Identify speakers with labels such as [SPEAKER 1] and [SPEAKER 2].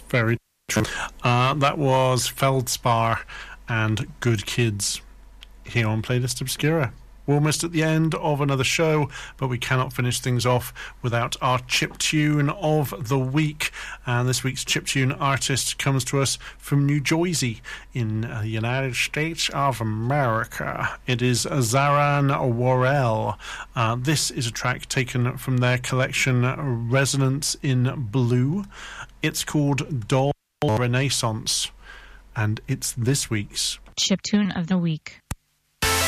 [SPEAKER 1] very true. That was Feldspar and Good Kids here on Playlist Obscura. We're almost at the end of another show, but we cannot finish things off without our chiptune of the week. And this week's chiptune artist comes to us from New Jersey in the United States of America. It is Zaran Worrell. This is a track taken from their collection Resonance in Blue. It's called Doll Renaissance, and it's this week's
[SPEAKER 2] chiptune of the week.